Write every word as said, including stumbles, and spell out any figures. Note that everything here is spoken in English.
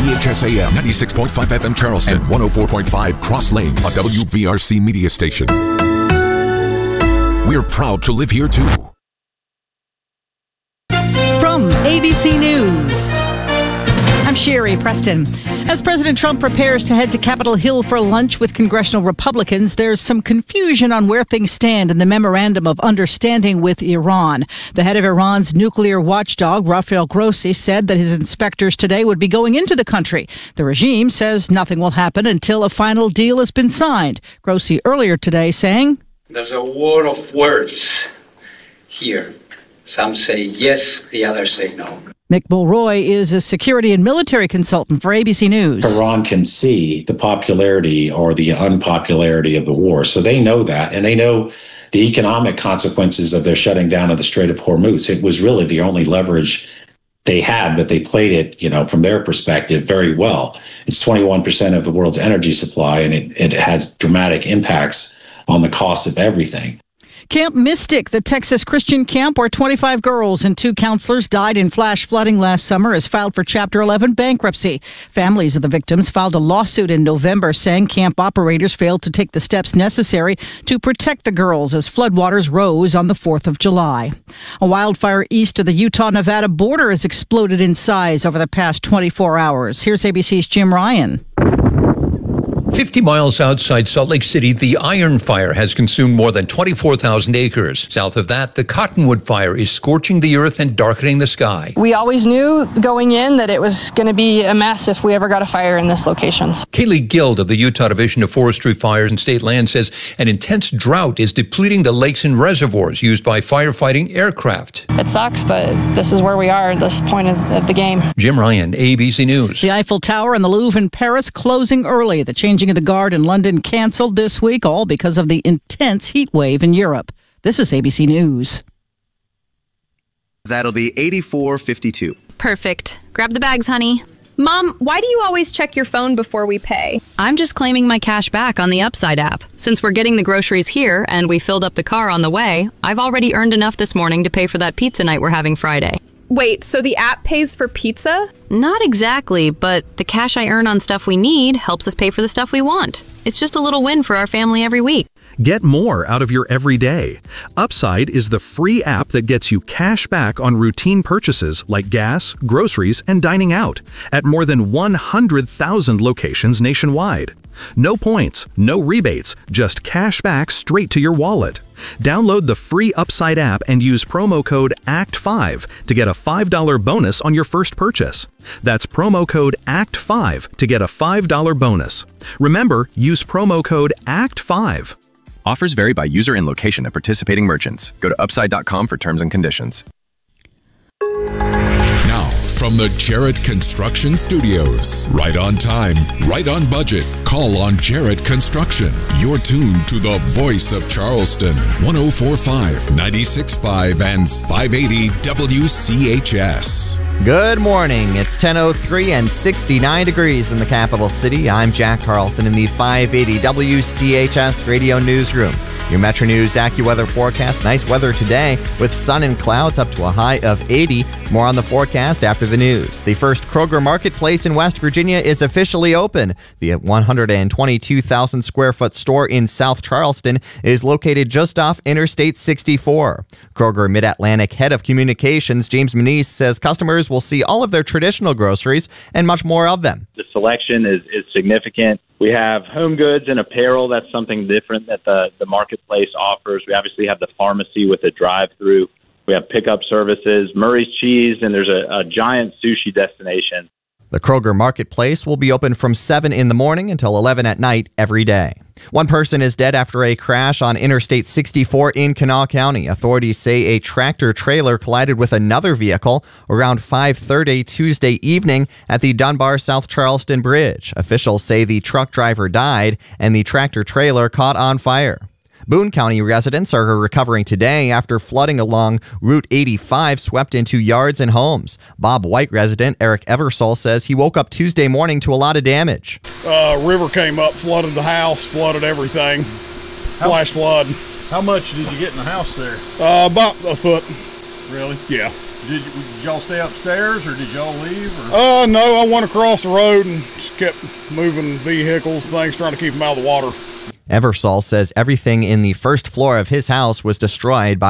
C H S A M ninety-six point five F M Charleston, and one oh four point five Cross Lanes, a W V R C media station. We're proud to live here too. From A B C News, I'm Sherry Preston. As President Trump prepares to head to Capitol Hill for lunch with congressional Republicans, there's some confusion on where things stand in the Memorandum of Understanding with Iran. The head of Iran's nuclear watchdog, Rafael Grossi, said that his inspectors today would be going into the country. The regime says nothing will happen until a final deal has been signed. Grossi earlier today saying, "There's a war of words here. Some say yes, the others say no." Mick Mulroy is a security and military consultant for A B C News. Iran can see the popularity or the unpopularity of the war, so they know that, and they know the economic consequences of their shutting down of the Strait of Hormuz. It was really the only leverage they had, but they played it, you know, from their perspective very well. It's twenty-one percent of the world's energy supply, and it, it has dramatic impacts on the cost of everything. Camp Mystic, the Texas Christian camp where twenty-five girls and two counselors died in flash flooding last summer, has filed for Chapter eleven bankruptcy. Families of the victims filed a lawsuit in November saying camp operators failed to take the steps necessary to protect the girls as floodwaters rose on the fourth of July. A wildfire east of the Utah-Nevada border has exploded in size over the past twenty-four hours. Here's A B C's Jim Ryan. fifty miles outside Salt Lake City, the Iron Fire has consumed more than twenty-four thousand acres. South of that, the Cottonwood Fire is scorching the earth and darkening the sky. We always knew going in that it was going to be a mess if we ever got a fire in this location. Kaylee Guild of the Utah Division of Forestry, Fires and State Land says an intense drought is depleting the lakes and reservoirs used by firefighting aircraft. It sucks, but this is where we are at this point of, of the game. Jim Ryan, A B C News. The Eiffel Tower and the Louvre in Paris closing early. The changing of the guard in London canceled this week, all because of the intense heat wave in Europe. This is A B C News. That'll be eighty-four fifty-two. Perfect. Grab the bags, honey. Mom, why do you always check your phone before we pay? I'm just claiming my cash back on the Upside app. Since we're getting the groceries here and we filled up the car on the way, I've already earned enough this morning to pay for that pizza night we're having Friday. Wait, so the app pays for pizza? Not exactly, but the cash I earn on stuff we need helps us pay for the stuff we want. It's just a little win for our family every week. Get more out of your everyday. Upside is the free app that gets you cash back on routine purchases like gas, groceries, and dining out at more than one hundred thousand locations nationwide. No points, no rebates, just cash back straight to your wallet. Download the free Upside app and use promo code A C T five to get a five dollars bonus on your first purchase. That's promo code A C T five to get a five dollars bonus. Remember, use promo code A C T five. Offers vary by user and location at participating merchants. Go to upside dot com for terms and conditions. Now, from the Jarrett Construction Studios. Right on time, right on budget. Call on Jarrett Construction. You're tuned to the voice of Charleston. one oh four point five, ninety-six point five, and five eighty W C H S. Good morning. It's ten oh three and sixty-nine degrees in the capital city. I'm Jack Carlson in the five eighty W C H S radio newsroom. Your Metro News AccuWeather forecast. Nice weather today with sun and clouds up to a high of eighty. More on the forecast after the news. The first Kroger Marketplace in West Virginia is officially open. The one hundred twenty-two thousand square foot store in South Charleston is located just off Interstate sixty-four. Kroger Mid-Atlantic Head of Communications James Manise says customers will see all of their traditional groceries and much more of them. The selection is, is significant. We have home goods and apparel. That's something different that the, the marketplace offers. We obviously have the pharmacy with a drive-through. We have pickup services, Murray's Cheese, and there's a, a giant sushi destination. The Kroger Marketplace will be open from seven in the morning until eleven at night every day. One person is dead after a crash on Interstate sixty-four in Kanawha County. Authorities say a tractor-trailer collided with another vehicle around five thirty Tuesday evening at the Dunbar South Charleston Bridge. Officials say the truck driver died and the tractor-trailer caught on fire. Boone County residents are recovering today after flooding along Route eighty-five swept into yards and homes. Bob White resident Eric Eversole says he woke up Tuesday morning to a lot of damage. Uh, river came up, flooded the house, flooded everything. How, Flash flood. How much did you get in the house there? Uh, about a foot. Really? Yeah. Did, you, did y'all stay upstairs, or did y'all leave? Or? Uh, no, I went across the road and just kept moving vehicles, things, trying to keep them out of the water. Eversole says everything in the first floor of his house was destroyed by